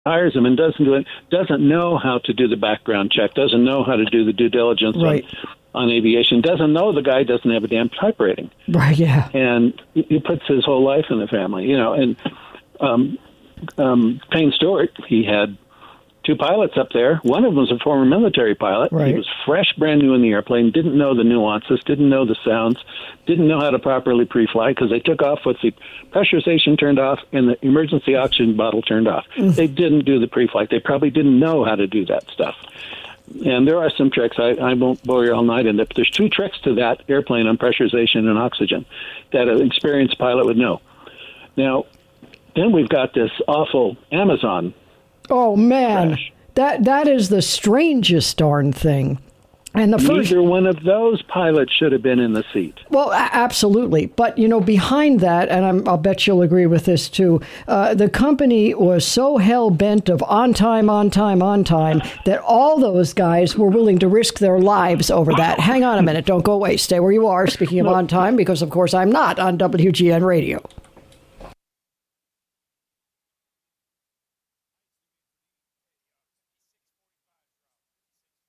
hires him and doesn't know how to do the background check, doesn't know how to do the due diligence on aviation, doesn't know the guy doesn't have a damn type rating. Right, yeah. And he puts his whole life in the family, and Payne Stewart, he had 2 pilots up there. One of them was a former military pilot. Right. He was fresh, brand new in the airplane, didn't know the nuances, didn't know the sounds, didn't know how to properly pre-fly because they took off with the pressurization turned off and the emergency oxygen bottle turned off. They didn't do the pre-flight. They probably didn't know how to do that stuff. And there are some tricks. I won't bore you all night in it, but there's 2 tricks to that airplane on pressurization and oxygen that an experienced pilot would know. Now, then we've got this awful Amazon. Oh, man, crash. that is the strangest darn thing. And neither one of those pilots should have been in the seat. Well, absolutely. But, behind that, and I'll bet you'll agree with this too, the company was so hell-bent of on time, that all those guys were willing to risk their lives over that. Hang on a minute. Don't go away. Stay where you are, speaking of on time, because, of course, I'm not on WGN Radio.